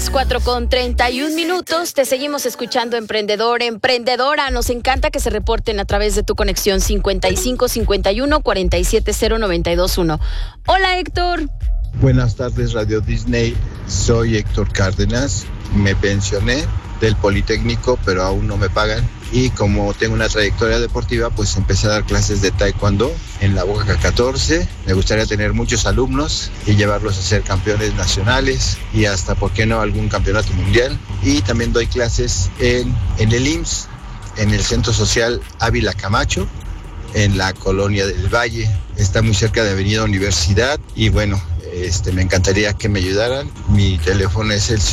las 4:31. Te seguimos escuchando, emprendedor, emprendedora. Nos encanta que se reporten a través de tu conexión 5551-470-921. Hola, Héctor. Buenas tardes, Radio Disney. Soy Héctor Cárdenas. Me pensioné del Politécnico, pero aún no me pagan. Y como tengo una trayectoria deportiva, pues empecé a dar clases de taekwondo en la Boca 14. Me gustaría tener muchos alumnos y llevarlos a ser campeones nacionales y hasta, ¿por qué no?, algún campeonato mundial. Y también doy clases en el IMSS, en el Centro Social Ávila Camacho, en la Colonia del Valle. Está muy cerca de Avenida Universidad y bueno, me encantaría que me ayudaran. Mi teléfono es el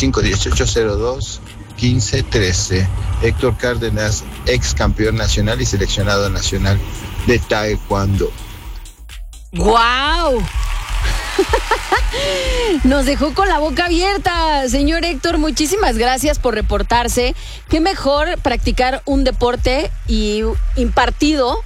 551802-1513. Héctor Cárdenas, ex campeón nacional y seleccionado nacional de taekwondo. ¡Guau! Nos dejó con la boca abierta, señor Héctor. Muchísimas gracias por reportarse. Qué mejor practicar un deporte y impartido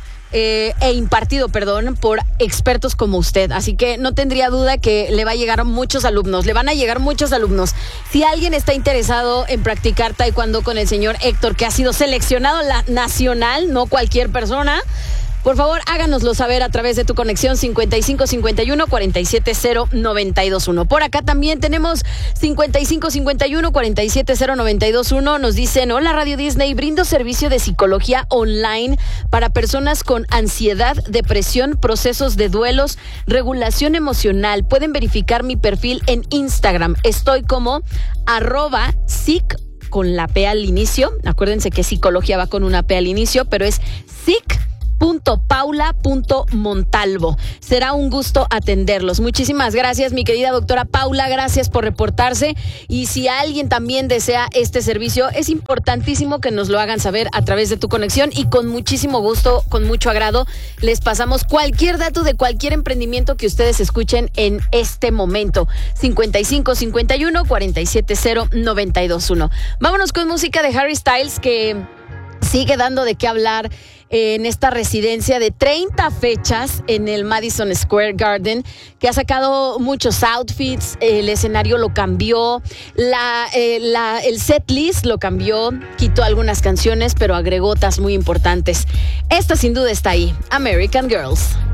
por expertos como usted. Así que no tendría duda que le va a llegar muchos alumnos, le van a llegar muchos alumnos. Si alguien está interesado en practicar taekwondo con el señor Héctor, que ha sido seleccionado nacional, no cualquier persona, por favor, háganoslo saber a través de tu conexión 5551-470-921. Por acá también tenemos 5551-470-921. Nos dicen: hola, Radio Disney, brindo servicio de psicología online para personas con ansiedad, depresión, procesos de duelos, regulación emocional. Pueden verificar mi perfil en Instagram. Estoy como @psic con la P al inicio. Acuérdense que psicología va con una P al inicio, pero es psic.paula.montalvo. Será un gusto atenderlos. Muchísimas gracias, mi querida doctora Paula. Gracias por reportarse. Y si alguien también desea este servicio, es importantísimo que nos lo hagan saber a través de tu conexión y con muchísimo gusto, con mucho agrado, les pasamos cualquier dato de cualquier emprendimiento que ustedes escuchen en este momento. 5551-470-921. Vámonos con música de Harry Styles, que sigue dando de qué hablar en esta residencia de 30 fechas en el Madison Square Garden, que ha sacado muchos outfits. El escenario lo cambió, el set list lo cambió, quitó algunas canciones, pero agregó otras muy importantes. Esta sin duda está ahí, American Girls.